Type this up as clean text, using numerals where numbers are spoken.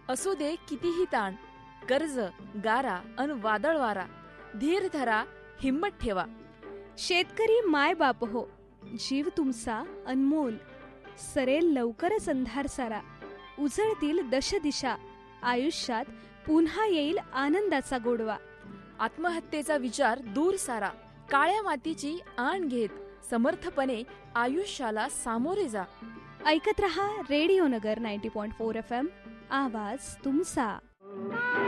असू दे कितीही ताण, कर्ज, गारा अन वादळ वारा, धीर धरा, हिम्मत ठेवा. शेतकरी माय बाप हो, जीव तुमचा अनमोल. सरेल लवकरच अंधार सारा, उजळतील दशदिशा. आयुष्यात पुन्हा येईल आनंदाचा गोडवा. आत्महत्येचा विचार दूर सारा, काळ्या मातीची आण घेत समर्थपणे आयुष्याला सामोरे जा. ऐकत रहा रेडिओ नगर 90.4 FM. आवाज तुमचा.